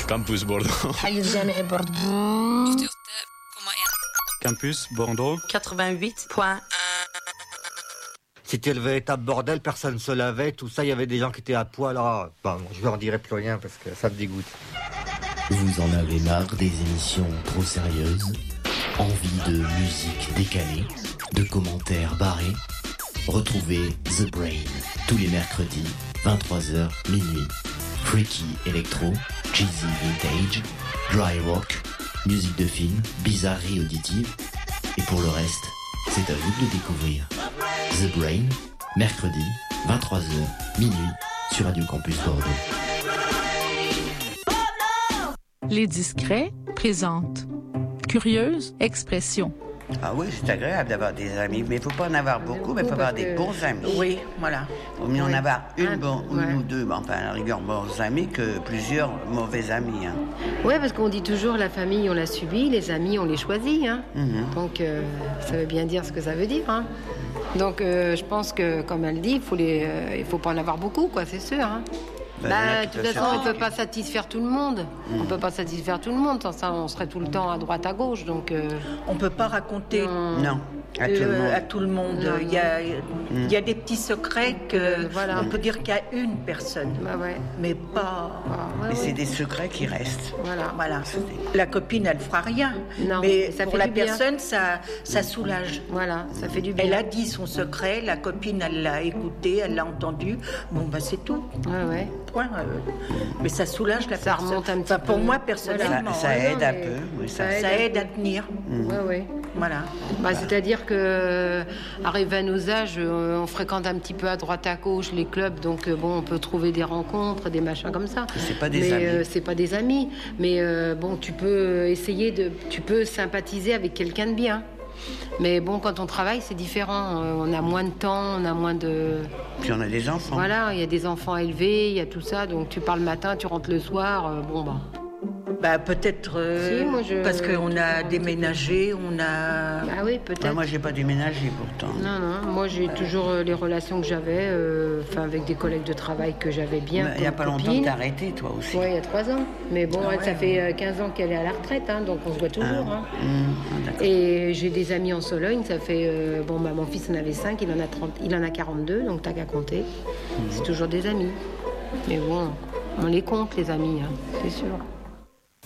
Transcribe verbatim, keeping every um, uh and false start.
Campus Bordeaux. Campus Bordeaux. quatre-vingt-huit point un. C'était le véritable bordel, personne ne se lavait, tout ça, il y avait des gens qui étaient à poil. Alors, bon, je leur dirai plus rien parce que ça me dégoûte. Vous en avez marre des émissions trop sérieuses? Envie de musique décalée? De commentaires barrés? Retrouvez The Brain tous les mercredis, vingt-trois heures minuit. Freaky Electro, Cheesy Vintage, Dry Rock, musique de film, bizarrerie auditive. Et pour le reste, c'est à vous de le découvrir. The Brain, mercredi, vingt-trois heures minuit, sur Radio Campus Bordeaux. Les Discrets présentent Curieuse Expression. Ah oui, c'est agréable d'avoir des amis, mais il ne faut pas en avoir beaucoup, mais il faut avoir des bons amis. Oui, voilà. Il vaut mieux en avoir une, Un, bon, ouais. une ou deux, mais enfin, à la rigueur, bons amis que plusieurs mauvais amis. Hein. Oui, parce qu'on dit toujours la famille, on l'a subi, les amis, on les choisit. Hein. Mm-hmm. Donc, euh, ça veut bien dire ce que ça veut dire. Hein. Donc, euh, je pense que, comme elle dit, il faut les, euh, il faut pas en avoir beaucoup, quoi, c'est sûr. Hein. Ben, Bah, de toute façon, on ne peut pas satisfaire tout le monde. Mm. On peut pas satisfaire tout le monde. Sans ça, on serait tout le temps à droite, à gauche. Donc, euh, On ne peut pas raconter non. Non, à tout le euh, monde. à tout le monde. Non, il, y a, Mm. il y a des petits secrets que Euh, voilà. on peut dire qu'il y a une personne, bah ouais. mais pas. Ah, ouais, Mais c'est ouais. des secrets qui restent. Voilà. Voilà. La copine, elle fera rien. Non, mais ça pour fait la du bien. personne, ça, ça soulage. Voilà, ça fait du bien. Elle a dit son secret, la copine, elle l'a écouté, elle l'a entendu. Bon, bah c'est tout. Ouais, ouais. Point. euh, Mais ça soulage la Ça personne. remonte un petit Enfin, pour peu. moi, Ça, personnellement. ça hein. aide non, un mais peu. Oui, ça, ça Ça aide à tenir. Ouais, ouais. Voilà. Bah, c'est-à-dire que arrivé à nos âges, euh, on fréquente un petit peu à droite à gauche les clubs, donc euh, bon, on peut trouver des rencontres, des machins comme ça. C'est pas des mais, amis. euh, c'est pas des amis. Mais euh, bon, tu peux essayer de, tu peux sympathiser avec quelqu'un de bien. Mais bon, quand on travaille, c'est différent. Euh, on a moins de temps, on a moins de. Puis on a des enfants. Voilà, il y a des enfants à élever, il y a tout ça. Donc tu pars le matin, tu rentres le soir. euh, bon bah. Bah, peut-être euh, Si, moi, je- parce qu'on a déménagé, on a. Bah oui, peut-être. Ouais, moi, j'ai pas déménagé pourtant. Non, non, moi j'ai toujours euh, les relations que j'avais, euh, enfin avec des collègues de travail que j'avais bien. Mais Il n'y a comme pas longtemps copines. que t'as arrêté, toi aussi. Ouais, il y a trois ans. Mais bon, Ah elle, ouais, ça ouais. fait euh, quinze ans qu'elle est à la retraite, hein, donc on se voit toujours. Ah, hein. mmh, ah, d'accord. Et j'ai des amis en Sologne, ça fait. euh, bon, bah, mon fils en avait cinq, il en a trente, il en a quarante-deux, donc t'as qu'à compter. C'est toujours des amis. Mais bon, on les compte, les amis, hein, c'est sûr.